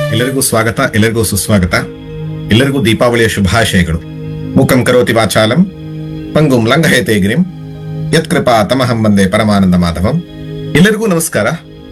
ಎಲ್ಲರಿಗೂ ಸ್ವಾಗತ, ಎಲ್ಲರಿಗೂ ಸುಸ್ವಾಗತ, ಎಲ್ಲರಿಗೂ ದೀಪಾವಳಿಯ ಶುಭಾಶಯಗಳು. ಮೂಕಂ ಕರೋತಿ ವಾಚಾಲಂ ಪಂಗುಂ ಲಂಘಯತೆ ಗಿರಿಂ ಯತ್ಕೃಪಾ ತಮಹಂ ಬಂದೆ ಪರಮಾನಂದ ಮಾಧವಂ. ಎಲ್ಲರಿಗೂ ನಮಸ್ಕಾರ.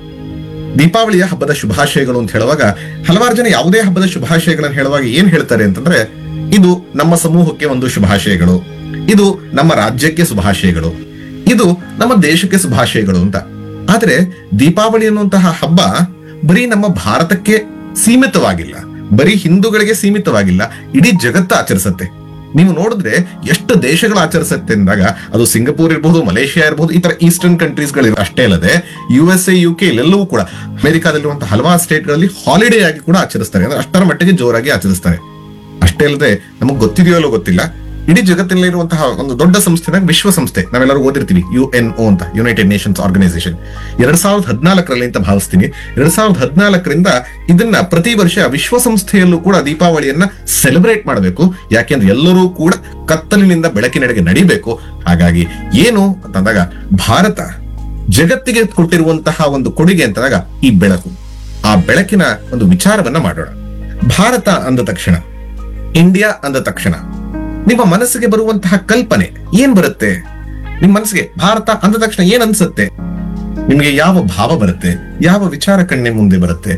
ದೀಪಾವಳಿಯ ಹಬ್ಬದ ಶುಭಾಶಯಗಳು ಅಂತ ಹೇಳುವಾಗ ಹಲವಾರು ಜನ ಯಾವುದೇ ಹಬ್ಬದ ಶುಭಾಶಯಗಳನ್ನು ಹೇಳುವಾಗ ಏನ್ ಹೇಳ್ತಾರೆ ಅಂತಂದ್ರೆ, ಇದು ನಮ್ಮ ಸಮೂಹಕ್ಕೆ ಒಂದು ಶುಭಾಶಯಗಳು, ಇದು ನಮ್ಮ ರಾಜ್ಯಕ್ಕೆ ಶುಭಾಶಯಗಳು, ಇದು ನಮ್ಮ ದೇಶಕ್ಕೆ ಶುಭಾಶಯಗಳು ಅಂತ. ಆದ್ರೆ ದೀಪಾವಳಿ ಅನ್ನುವಂತಹ ಹಬ್ಬ ಬರೀ ನಮ್ಮ ಭಾರತಕ್ಕೆ ಸೀಮಿತವಾಗಿಲ್ಲ, ಬರೀ ಹಿಂದೂಗಳಿಗೆ ಸೀಮಿತವಾಗಿಲ್ಲ, ಇಡೀ ಜಗತ್ತು ಆಚರಿಸುತ್ತೆ. ನೀವು ನೋಡಿದ್ರೆ ಎಷ್ಟು ದೇಶಗಳು ಆಚರಿಸುತ್ತೆ ಅಂದಾಗ ಅದು ಸಿಂಗಪೂರ್ ಇರಬಹುದು, ಮಲೇಷಿಯಾ ಇರಬಹುದು, ಈ ತರ ಈಸ್ಟರ್ನ್ ಕಂಟ್ರೀಸ್ ಗಳು ಅಷ್ಟೇ ಅಲ್ಲದೆ USA, UK ಇಲ್ಲೆಲ್ಲವೂ ಕೂಡ, ಅಮೆರಿಕಾದಲ್ಲಿರುವಂತಹ ಹಲವಾರು ಸ್ಟೇಟ್ ಗಳಲ್ಲಿ ಹಾಲಿಡೇ ಆಗಿ ಕೂಡ ಆಚರಿಸ್ತಾರೆ. ಅಂದ್ರೆ ಅಷ್ಟರ ಮಟ್ಟಿಗೆ ಜೋರಾಗಿ ಆಚರಿಸ್ತಾರೆ. ಅಷ್ಟೇ ಅಲ್ಲದೆ ನಮಗ್ ಗೊತ್ತಿದೆಯೋ ಅಲ್ಲೋ ಗೊತ್ತಿಲ್ಲ, ಇಡೀ ಜಗತ್ತಿನಲ್ಲಿರುವಂತಹ ಒಂದು ದೊಡ್ಡ ಸಂಸ್ಥೆ ವಿಶ್ವಸಂಸ್ಥೆ, ನಾವೆಲ್ಲರೂ ಓದಿರ್ತೀವಿ, UNO ಅಂತ, ಯುನೈಟೆಡ್ ನೇಷನ್ಸ್ ಆರ್ಗನೈಸೇಷನ್. 2014 ಅಂತ ಭಾವಿಸ್ತೀನಿ. 2014 ಇದನ್ನ ಪ್ರತಿ ವರ್ಷ ವಿಶ್ವಸಂಸ್ಥೆಯಲ್ಲೂ ಕೂಡ ದೀಪಾವಳಿಯನ್ನ ಸೆಲೆಬ್ರೇಟ್ ಮಾಡಬೇಕು. ಯಾಕೆಂದ್ರೆ ಎಲ್ಲರೂ ಕೂಡ ಕತ್ತಲಿನಿಂದ ಬೆಳಕಿನೆಡೆಗೆ ನಡಿಬೇಕು. ಹಾಗಾಗಿ ಏನು ಅಂತಂದಾಗ ಭಾರತ ಜಗತ್ತಿಗೆ ಕೊಟ್ಟಿರುವಂತಹ ಒಂದು ಕೊಡುಗೆ ಅಂತಂದಾಗ ಈ ಬೆಳಕು, ಆ ಬೆಳಕಿನ ಒಂದು ವಿಚಾರವನ್ನ ಮಾಡೋಣ. ಭಾರತ ಅಂದ ತಕ್ಷಣ, ಇಂಡಿಯಾ ಅಂದ ತಕ್ಷಣ ನಿಮ್ಮ ಮನಸ್ಸಿಗೆ ಬರುವಂತಹ ಕಲ್ಪನೆ ಏನ್ ಬರುತ್ತೆ? ನಿಮ್ಮ ಮನಸ್ಸಿಗೆ ಭಾರತ ಅಂದ ತಕ್ಷಣ ಏನ್ ಅನ್ಸುತ್ತೆ? ನಿಮಗೆ ಯಾವ ಭಾವ ಬರುತ್ತೆ? ಯಾವ ವಿಚಾರ ಕಣ್ಣೆ ಮುಂದೆ ಬರುತ್ತೆ?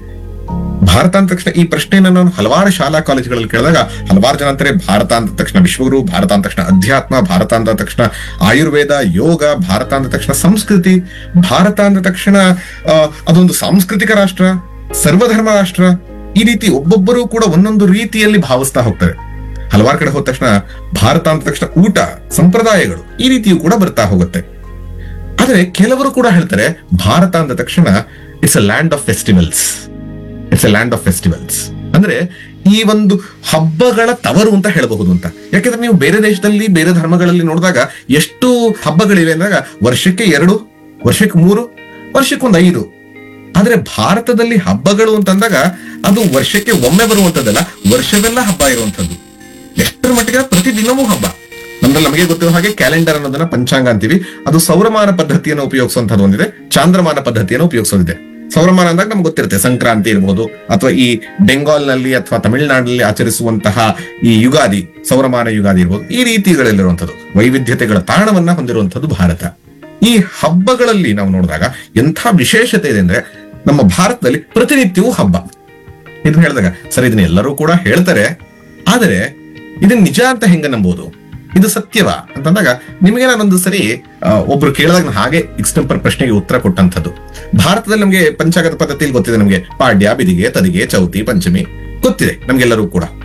ಭಾರತ ಅಂದ ತಕ್ಷಣ ಈ ಪ್ರಶ್ನೆಯನ್ನು ನಾನು ಹಲವಾರು ಶಾಲಾ ಕಾಲೇಜುಗಳಲ್ಲಿ ಕೇಳಿದಾಗ ಹಲವಾರು ಜನ ಅಂತಾರೆ, ಭಾರತ ಅಂದ ತಕ್ಷಣ ವಿಶ್ವಗುರು, ಭಾರತ ಅಂದ ತಕ್ಷಣ ಅಧ್ಯಾತ್ಮ, ಭಾರತ ಅಂದ ತಕ್ಷಣ ಆಯುರ್ವೇದ, ಯೋಗ, ಭಾರತ ಅಂದ ತಕ್ಷಣ ಸಂಸ್ಕೃತಿ, ಭಾರತ ಅಂದ ತಕ್ಷಣ ಅದೊಂದು ಸಾಂಸ್ಕೃತಿಕ ರಾಷ್ಟ್ರ, ಸರ್ವಧರ್ಮ ರಾಷ್ಟ್ರ. ಈ ರೀತಿ ಒಬ್ಬೊಬ್ಬರು ಕೂಡ ಒಂದೊಂದು ರೀತಿಯಲ್ಲಿ ಭಾವಿಸ್ತಾ ಹೋಗ್ತಾರೆ. ಹಲವಾರು ಕಡೆ ಹೋದ ತಕ್ಷಣ ಭಾರತ ಅಂದ ತಕ್ಷಣ ಊಟ, ಸಂಪ್ರದಾಯಗಳು, ಈ ರೀತಿಯೂ ಕೂಡ ಬರ್ತಾ ಹೋಗುತ್ತೆ. ಆದ್ರೆ ಕೆಲವರು ಕೂಡ ಹೇಳ್ತಾರೆ, ಭಾರತ ಅಂದ ತಕ್ಷಣ it's a land of festivals, it's a land of festivals. ಅಂದ್ರೆ ಈ ಒಂದು ಹಬ್ಬಗಳ ತವರು ಅಂತ ಹೇಳಬಹುದು ಅಂತ. ಯಾಕೆಂದ್ರೆ ನೀವು ಬೇರೆ ದೇಶದಲ್ಲಿ, ಬೇರೆ ಧರ್ಮಗಳಲ್ಲಿ ನೋಡಿದಾಗ ಎಷ್ಟು ಹಬ್ಬಗಳಿವೆ ಅಂದಾಗ ವರ್ಷಕ್ಕೆ 2, ವರ್ಷಕ್ಕೆ 3, ವರ್ಷಕ್ಕೊಂದು 5. ಆದ್ರೆ ಭಾರತದಲ್ಲಿ ಹಬ್ಬಗಳು ಅಂತಂದಾಗ ಅದು ವರ್ಷಕ್ಕೆ ಒಮ್ಮೆ ಬರುವಂತದ್ದಲ್ಲ, ವರ್ಷವೆಲ್ಲ ಹಬ್ಬ ಇರುವಂತದ್ದು. ಎಷ್ಟರ ಮಟ್ಟಿಗೆ ಪ್ರತಿದಿನವೂ ಹಬ್ಬ. ನಮಗೆ ಗೊತ್ತಿರೋ ಹಾಗೆ ಕ್ಯಾಲೆಂಡರ್ ಅನ್ನೋದನ್ನ ಪಂಚಾಂಗ ಅಂತೀವಿ. ಅದು ಸೌರಮಾನ ಪದ್ಧತಿಯನ್ನು ಉಪಯೋಗಿಸುವಂತದ್ದು ಒಂದಿದೆ, ಚಾಂದ್ರಮಾನ ಪದ್ಧತಿಯನ್ನು ಉಪಯೋಗಿಸೋದಿದೆ. ಸೌರಮಾನ ಅಂದಾಗ ನಮ್ಗೆ ಗೊತ್ತಿರುತ್ತೆ, ಸಂಕ್ರಾಂತಿ ಇರಬಹುದು, ಅಥವಾ ಈ ಬೆಂಗಾಲ್ ನಲ್ಲಿ ಅಥವಾ ತಮಿಳುನಾಡಿನಲ್ಲಿ ಆಚರಿಸುವಂತಹ ಈ ಯುಗಾದಿ, ಸೌರಮಾನ ಯುಗಾದಿ ಇರಬಹುದು. ಈ ರೀತಿಗಳಲ್ಲಿರುವಂಥದ್ದು ವೈವಿಧ್ಯತೆಗಳ ತಾಣವನ್ನ ಹೊಂದಿರುವಂಥದ್ದು ಭಾರತ. ಈ ಹಬ್ಬಗಳಲ್ಲಿ ನಾವು ನೋಡಿದಾಗ ಎಂಥ ವಿಶೇಷತೆ ಇದೆ ಅಂದ್ರೆ, ನಮ್ಮ ಭಾರತದಲ್ಲಿ ಪ್ರತಿನಿತ್ಯವೂ ಹಬ್ಬ. ಇದನ್ನ ಹೇಳಿದಾಗ ಸರಿ, ಇದನ್ನ ಎಲ್ಲರೂ ಕೂಡ ಹೇಳ್ತಾರೆ, ಆದರೆ ಇದನ್ನ ನಿಜ ಅಂತ ಹೆಂಗ ನಂಬೋದು, ಇದು ಸತ್ಯವಾ ಅಂತಂದಾಗ ನಿಮಗೆ ನಾನೊಂದು ಸರಿ ಒಬ್ರು ಕೇಳಿದಾಗ ನಾನು ಹಾಗೆ ಎಕ್ಸ್ಟೆಂಪರ್ ಪ್ರಶ್ನೆಗೆ ಉತ್ತರ ಕೊಟ್ಟಂಥದ್ದು. ಭಾರತದಲ್ಲಿ ನಮಗೆ ಪಂಚಾಂಗದ ಪದ್ಧತಿಯಲ್ಲಿ ಗೊತ್ತಿದೆ, ನಮಗೆ ಪಾಡ್ಯ, ಬಿದಿಗೆ, ತದಿಗೆ, ಚೌತಿ, ಪಂಚಮಿ ಗೊತ್ತಿದೆ ನಮ್ಗೆಲ್ಲರೂ ಕೂಡ.